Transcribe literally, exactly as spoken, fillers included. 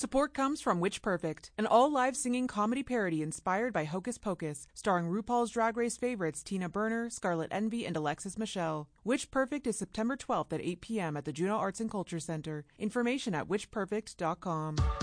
Support comes from Witch Perfect, an all-live singing comedy parody inspired by Hocus Pocus, starring RuPaul's Drag Race favorites Tina Burner, Scarlet Envy, and Alexis Michelle. Witch Perfect is September twelfth at eight p.m. at the Juno Arts and Culture Center. Information at witch perfect dot com.